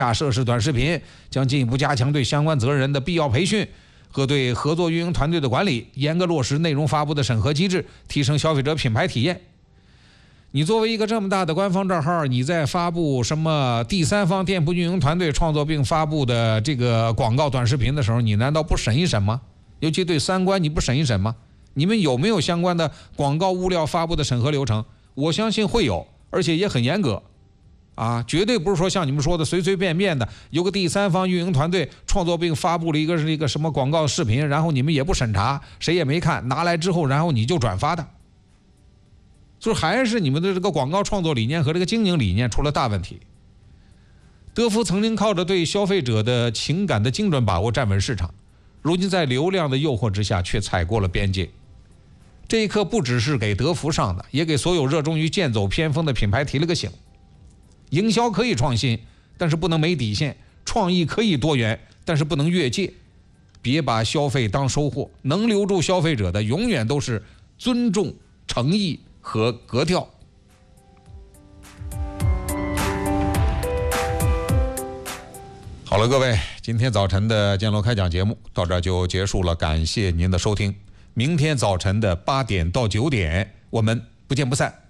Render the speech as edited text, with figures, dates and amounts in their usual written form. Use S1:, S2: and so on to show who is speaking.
S1: 涉事短视频，将进一步加强对相关责任人的必要培训和对合作运营团队的管理，严格落实内容发布的审核机制，提升消费者品牌体验。你作为一个这么大的官方账号，你在发布什么第三方店铺运营团队创作并发布的这个广告短视频的时候，你难道不审一审吗？尤其对三观你不审一审吗？你们有没有相关的广告物料发布的审核流程？我相信会有，而且也很严格啊，绝对不是说像你们说的随随便便的，有个第三方运营团队创作并发布了一个什么广告视频，然后你们也不审查，谁也没看，拿来之后然后你就转发的。就是还是你们的这个广告创作理念和这个经营理念出了大问题。德芙曾经靠着对消费者的情感的精准把握站稳市场，如今在流量的诱惑之下却踩过了边界。这一刻不只是给德芙上的，也给所有热衷于剑走偏锋的品牌提了个醒。营销可以创新，但是不能没底线；创意可以多元，但是不能越界。别把消费当收获，能留住消费者的永远都是尊重、诚意和格调。好了，各位，今天早晨的建楼开讲节目到这儿就结束了，感谢您的收听。明天早晨的8点到9点，我们不见不散。